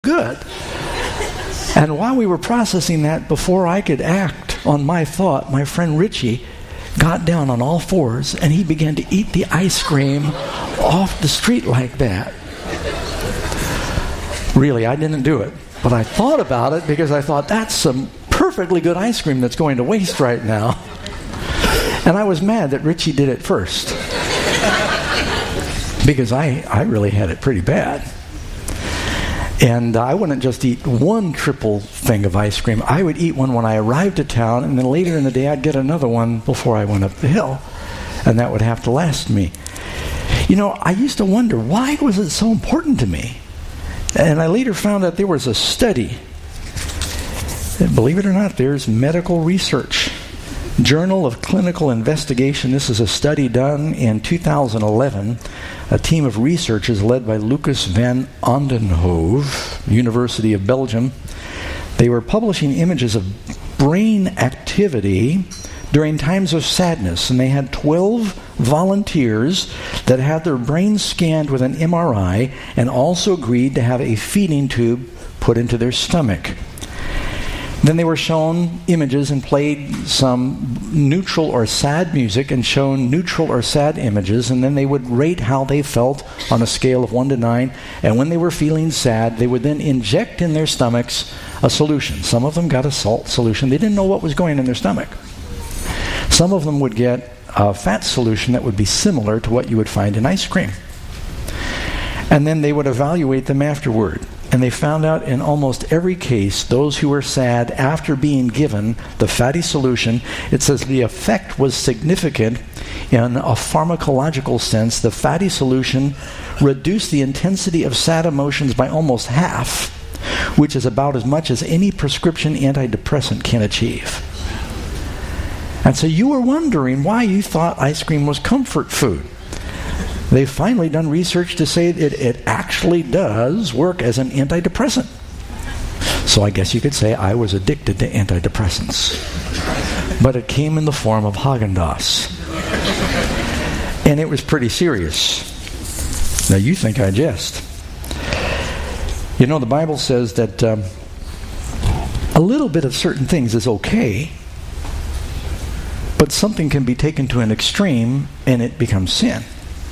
good. And while we were processing that, before I could act on my thought, my friend Richie got down on all fours and he began to eat the ice cream off the street like that. Really, I didn't do it. But I thought about it because I thought, that's some perfectly good ice cream that's going to waste right now. And I was mad that Richie did it first. Because I really had it pretty bad. And I wouldn't just eat one triple thing of ice cream. I would eat one when I arrived to town, and then later in the day I'd get another one before I went up the hill. And that would have to last me. You know, I used to wonder, why was it so important to me? And I later found out there was a study. Believe it or not, there's medical research. Journal of Clinical Investigation. This is a study done in 2011. A team of researchers led by Lucas van Ondenhove, University of Belgium. They were publishing images of brain activity during times of sadness, and they had 12 volunteers that had their brains scanned with an MRI and also agreed to have a feeding tube put into their stomach. Then they were shown images and played some neutral or sad music and shown neutral or sad images, and then they would rate how they felt on a scale of 1 to 9, and when they were feeling sad, they would then inject in their stomachs a solution. Some of them got a salt solution. They didn't know what was going in their stomach. Some of them would get a fat solution that would be similar to what you would find in ice cream. And then they would evaluate them afterward. And they found out in almost every case, those who were sad after being given the fatty solution, it says the effect was significant in a pharmacological sense. The fatty solution reduced the intensity of sad emotions by almost half, which is about as much as any prescription antidepressant can achieve. And so you were wondering why you thought ice cream was comfort food. They've finally done research to say that it actually does work as an antidepressant. So I guess you could say I was addicted to antidepressants. But it came in the form of Haagen-Dazs. And it was pretty serious. Now you think I jest. You know, the Bible says that a little bit of certain things is okay, but something can be taken to an extreme and it becomes sin.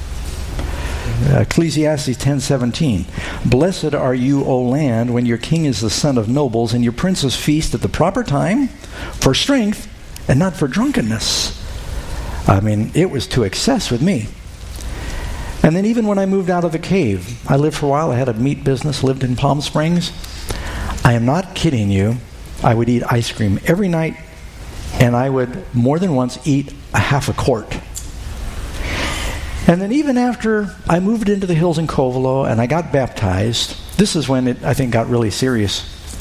Ecclesiastes 10:17. Blessed are you, O land, when your king is the son of nobles, and your princes feast at the proper time for strength and not for drunkenness. I mean, it was to excess with me. And then even when I moved out of the cave, I lived for a while. I had a meat business, lived in Palm Springs. I am not kidding you. I would eat ice cream every night, and I would more than once eat a half a quart. And then even after I moved into the hills in Covelo and I got baptized, this is when it, I think, got really serious.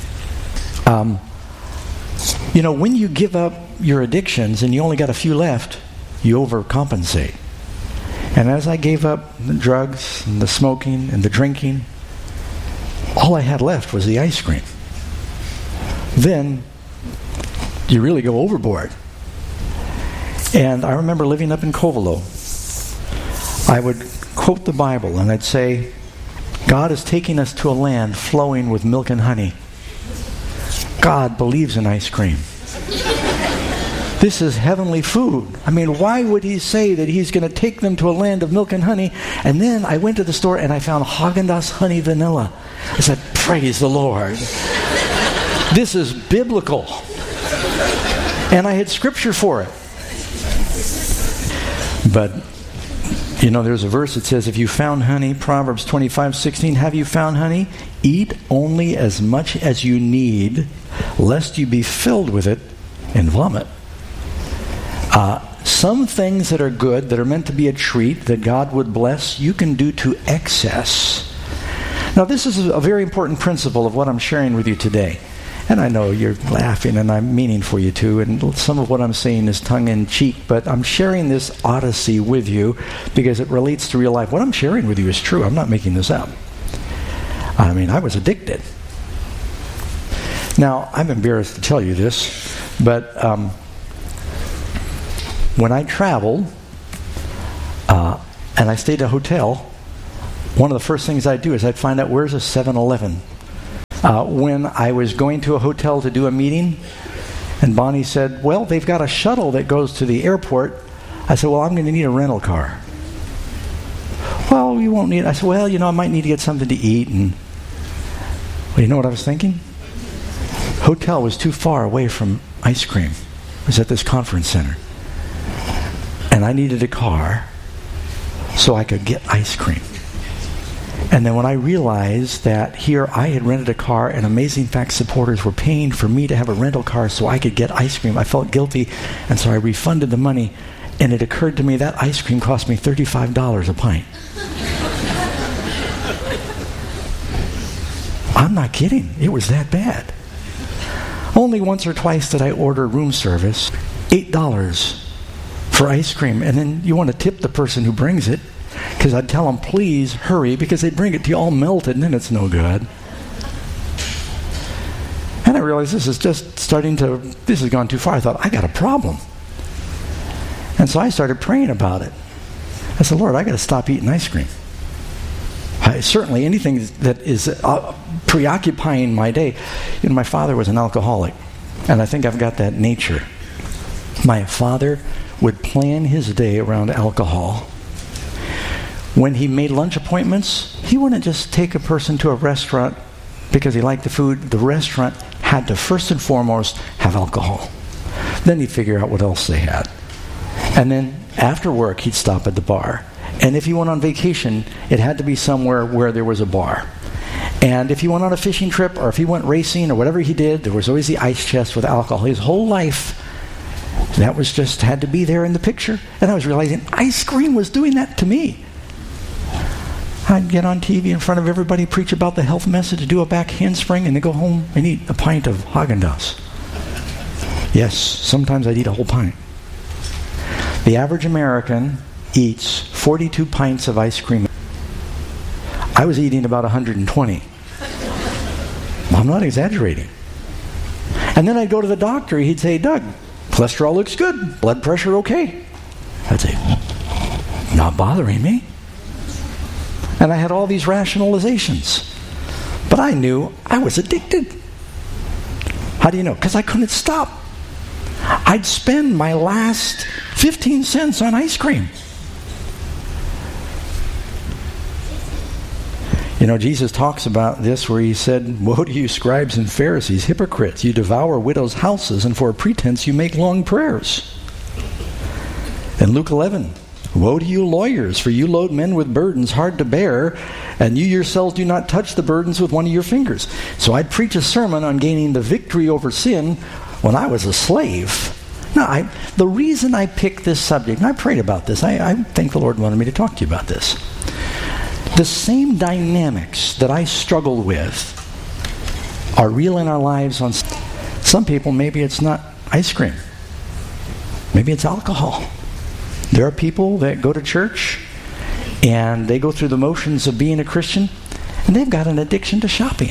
You know, when you give up your addictions and you only got a few left, you overcompensate. And as I gave up the drugs and the smoking and the drinking, all I had left was the ice cream. Then you really go overboard. And I remember living up in Covelo. I would quote the Bible and I'd say, God is taking us to a land flowing with milk and honey. God believes in ice cream. This is heavenly food. I mean, why would he say that he's going to take them to a land of milk and honey? And then I went to the store and I found Haagen-Dazs honey vanilla. I said, praise the Lord. This is biblical. And I had scripture for it. But you know, there's a verse that says, if you found honey, Proverbs 25:16, have you found honey? Eat only as much as you need, lest you be filled with it and vomit. Some things that are good, that are meant to be a treat, that God would bless, you can do to excess. Now, this is a very important principle of what I'm sharing with you today. And I know you're laughing, and I'm meaning for you too, and some of what I'm saying is tongue-in-cheek, but I'm sharing this odyssey with you because it relates to real life. What I'm sharing with you is true. I'm not making this up. I mean, I was addicted. Now, I'm embarrassed to tell you this, but when I traveled and I stayed at a hotel, one of the first things I'd do is I'd find out where's a 7-Eleven. when I was going to a hotel to do a meeting, and Bonnie said, well, they've got a shuttle that goes to the airport. I said, well, I'm going to need a rental car. Well, you won't need it. I said, well, I might need to get something to eat. And well, you know what I was thinking? Hotel was too far away from ice cream. It was at this conference center. And I needed a car so I could get ice cream. And then when I realized that here I had rented a car and Amazing Facts supporters were paying for me to have a rental car so I could get ice cream, I felt guilty, and so I refunded the money. And it occurred to me that ice cream cost me $35 a pint. I'm not kidding. It was that bad. Only once or twice did I order room service, $8 for ice cream. And then you want to tip the person who brings it, because I'd tell them, please hurry, because they bring it to you all melted, and then it's no good. And I realized this has gone too far. I thought, I got a problem. And so I started praying about it. I said, Lord, I got to stop eating ice cream. Certainly anything that is preoccupying my day. My father was an alcoholic, and I think I've got that nature. My father would plan his day around alcohol. When he made lunch appointments, he wouldn't just take a person to a restaurant because he liked the food. The restaurant had to first and foremost have alcohol. Then he'd figure out what else they had. And then after work, he'd stop at the bar. And if he went on vacation, it had to be somewhere where there was a bar. And if he went on a fishing trip or if he went racing or whatever he did, there was always the ice chest with alcohol. His whole life, that was just had to be there in the picture. And I was realizing ice cream was doing that to me. I'd get on TV in front of everybody, preach about the health message, do a back handspring, and then go home and eat a pint of Haagen-Dazs. Yes, sometimes I'd eat a whole pint. The average American eats 42 pints of ice cream. I was eating about 120. Well, I'm not exaggerating. And then I'd go to the doctor. He'd say, Doug, cholesterol looks good. Blood pressure okay. I'd say, not bothering me. And I had all these rationalizations. But I knew I was addicted. How do you know? Because I couldn't stop. I'd spend my last 15 cents on ice cream. Jesus talks about this where he said, woe to you, scribes and Pharisees, hypocrites! You devour widows' houses, and for a pretense you make long prayers. In Luke 11, woe to you, lawyers, for you load men with burdens hard to bear, and you yourselves do not touch the burdens with one of your fingers. So I'd preach a sermon on gaining the victory over sin when I was a slave. Now, the reason I picked this subject, and I prayed about this, I think the Lord wanted me to talk to you about this. The same dynamics that I struggled with are real in our lives. On some people, maybe it's not ice cream. Maybe it's alcohol. There are people that go to church and they go through the motions of being a Christian, and they've got an addiction to shopping.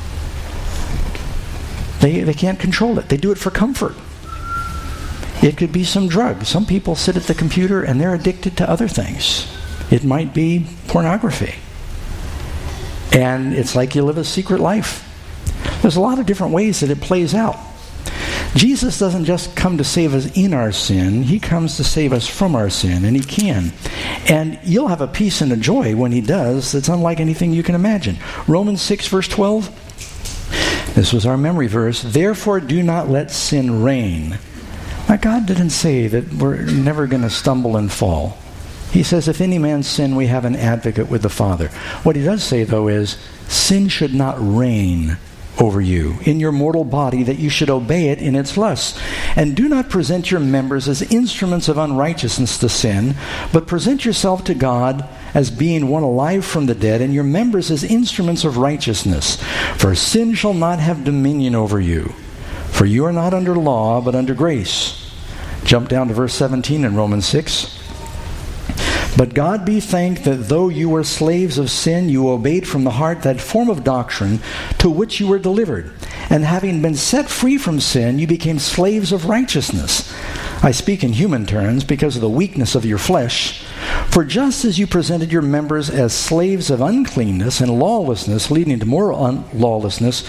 They can't control it. They do it for comfort. It could be some drug. Some people sit at the computer and they're addicted to other things. It might be pornography. And it's like you live a secret life. There's a lot of different ways that it plays out. Jesus doesn't just come to save us in our sin. He comes to save us from our sin, and he can. And you'll have a peace and a joy when he does that's unlike anything you can imagine. Romans 6, verse 12. This was our memory verse. Therefore do not let sin reign. Now, God didn't say that we're never going to stumble and fall. He says, if any man sin, we have an advocate with the Father. What he does say, though, is sin should not reign over you in your mortal body, that you should obey it in its lusts. And do not present your members as instruments of unrighteousness to sin, but present yourself to God as being one alive from the dead, and your members as instruments of righteousness. For sin shall not have dominion over you. For you are not under law, but under grace. Jump down to verse 17 in Romans 6. But God be thanked that though you were slaves of sin, you obeyed from the heart that form of doctrine to which you were delivered. And having been set free from sin, you became slaves of righteousness. I speak in human terms because of the weakness of your flesh. For just as you presented your members as slaves of uncleanness and lawlessness, leading to more lawlessness,